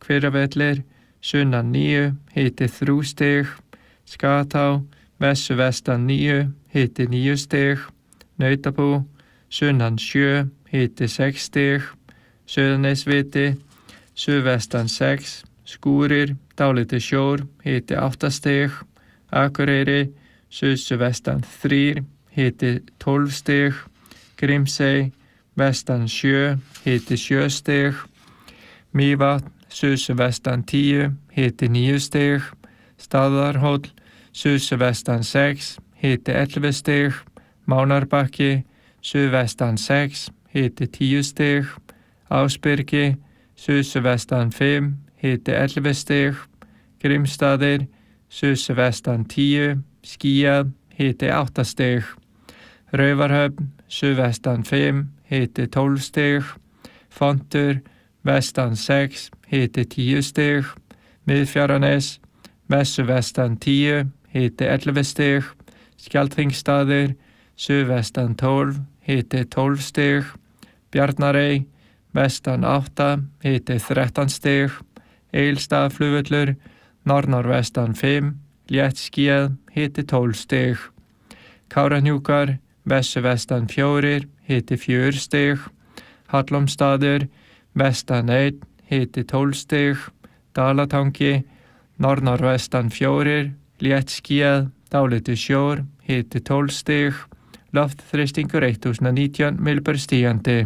Hveravellir, sunnan 9, hiti 3 stig. Skatá, vestan 9, hiti 9 stig. Nautabú, sunnan 7, hiti 6 stig. Suðurnesviti, suðvestan 6, skúrir, dálítill sjór, hiti 8 stig. Akureyri, suðvestan 3, hiti 12 stig. Grímsey, vestan 7, hiti 7 stig. Mývatn, suðvestan 10, hiti 9 stig. Staðarhóll, suðvestan 6, hiti 11 stig. Mánarbakki, suðvestan 6, hiti 10 stig. Ásbyrgi, suðvestan 5, hiti 11 stig. Grímsstaðir, suðvestan 10, skýjað, hiti 8 stig. Raufarhöfn, suðvestan 5, hiti 12 stig. Fontur, vestan 6, hiti 10 stig. Miðfjaranes, vestan 10, hiti 11 stig. Skjaldþingsstaðir, suðvestan 12, hiti 12 stig. Bjarnarey, vestan 8, hiti 13 stig. Egilsstaðaflugvöllur, norðnorvestan 5, létt skýjað, hiti 12 stig. Kárahnjúkar, vestan 4, hiti 4 stig. Hallormsstaður, vestan 1, hiti 12 stig. Dalatangi, norðnorvestan 4, létt skýjað, dálítill sjór, hiti 12 stig. Loftþrýstingur 1019 millibör stígandi.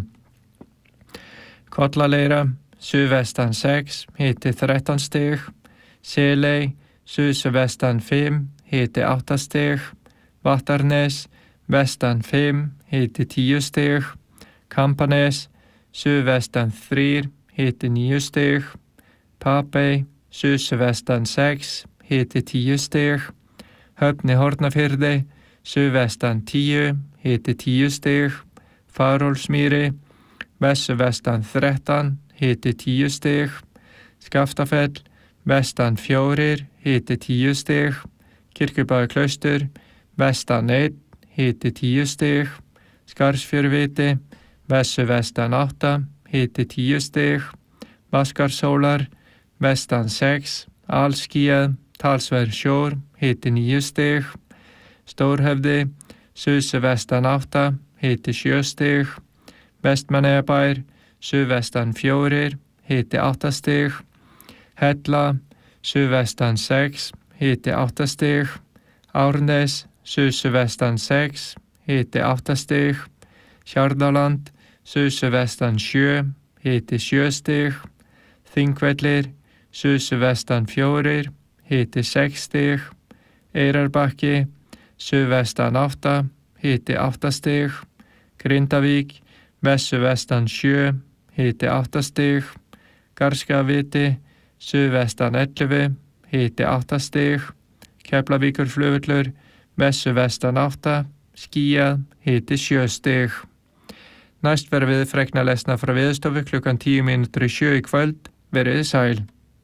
Kollaleira, suðvestan 6, hiti 13 stig. Seley, suðvestan 5, hiti 8 stig. Vattarnes, vestan 5, hiti 10 stig. Kampanes, suðvestan 3, hiti 9 stig. Papey, suðvestan 6, hiti 10 stig. Höfn í Hornafirði, suðvestan 10, hiti 10 stig. Farólfsmýri, vestan 13, hiti 10 stig. Skaftafell, vestan 4, hiti 10 stig. Kirkjubæjarklaustur, vestan 1, hiti 10 stig. Skarðsfjöruviti, vestan 8, hiti 10 stig. Vatnsskarðshólar, vestan 6, alskýjað, talsverður sjór, hiti 9 stig. Stórhöfði, suðvestan 8, hiti 7 stig. Vestmannaeyjabær, suðvestan 4, hiti 8 stig. Hella, suðvestan 6, hiti 8 stig. Árnes, suðvestan 6, hiti 8 stig. Hjarðarland, suðvestan 7, hiti 7 stig. Þingvellir, suðvestan 4, hiti 6 stig. Eyrarbakki, suðvestan 8, hiti 8 stig. Grindavík, vestan 7, hiti 8 stig. Garðskagaviti, suðvestan 11, hiti 8 stig. Keflavíkurflugvöllur, vestan 8, skýjað, hiti 7 stig. Næst verður við fregna lesna frá Veðurstofu klukkan 10:07 í kvöld. Veriði sæl.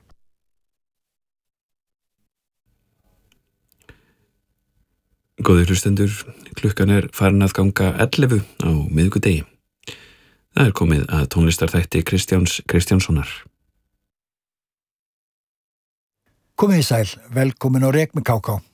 Góðir hlustendur, klukkan farin að ganga 11 á miðvikudegi. Það komið að tónlistarþætti Kristjáns Kristjánssonar. Komið í sæl, velkomin á Rek með KK.